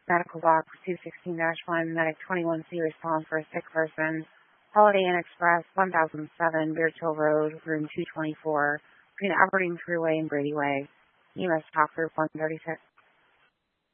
Medical Box 216-1, Medic 21C response for a sick person. Holiday Inn Express, 1007 Beardshill Road, room 224, between Aberdeen Freeway and Brady Way. EMS Talk Group 136.